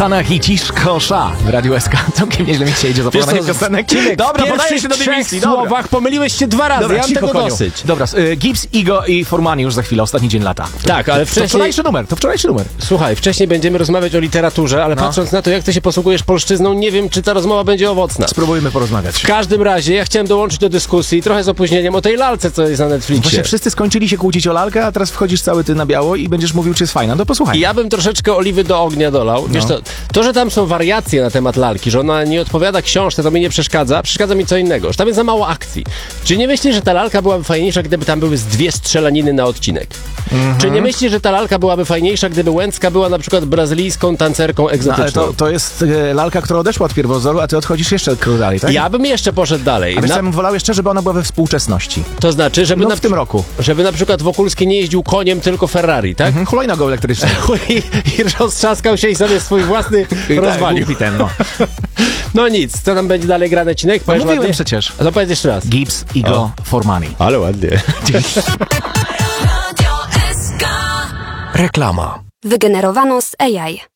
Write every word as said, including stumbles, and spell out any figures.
Roxana Hiciszko Sza w Radiu S K. Całkiem nieźle mi się idzie zapowiadanie piosenek. Dobra, podaję się do dymisji. W słowach pomyliłeś się dwa razy, Dobra, ja mam cicho, tego koniu. dosyć. Dobra, y, Gibbs, Igo i Formani już za chwilę, ostatni dzień lata. Tak, ale To wcześniej... wczorajszy numer, to wczorajszy numer. Słuchaj, wcześniej będziemy rozmawiać o literaturze, ale No. patrząc na to, jak ty się posługujesz polszczyzną, nie wiem, czy ta rozmowa będzie owocna. Spróbujmy porozmawiać. W każdym razie, ja chciałem dołączyć do dyskusji, trochę z opóźnieniem, o tej lalce, co jest na Netflixie. Właśnie wszyscy skończyli się kłócić o lalkę, a teraz wchodzisz cały ty na biało i będziesz mówił, czy jest fajna. To posłuchaj. Ja bym troszeczkę oliwy do ognia dolał. Wiesz, to, to, że tam są wariacje na temat lalki, że ona nie odpowiada książce, to mi nie przeszkadza. Przeszkadza mi co innego, że tam jest za mało akcji. Czy nie myślisz, że ta lalka byłaby fajniejsza, gdyby tam były z dwie strzelaniny na odcinek? Mhm. Czy nie myślisz, że ta lalka byłaby fajniejsza, gdyby Łęcka była na przykład brazylijską tancerką No, egzotyczną? ale to, to jest e, lalka, która odeszła od pierwowzoru, a ty odchodzisz jeszcze krok dalej, tak? Ja bym jeszcze poszedł dalej. A wiesz, Na, co, ja bym wolał jeszcze, żeby ona była we współczesności. to znaczy, żeby No na, w tym roku. żeby na przykład Wokulski nie jeździł koniem, tylko Ferrari, tak? Mhm, hulajnogą elektryczną. I, I roztrzaskał się i sobie swój własny rozwalił. Głupi ten, no. No nic, co tam będzie dalej grane odcinek? No Powiesz mówiłem ładnie? przecież. A to powiedz jeszcze raz. Gibbs, Igo, Formani. Ale ładnie. Reklama. Wygenerowano z A I.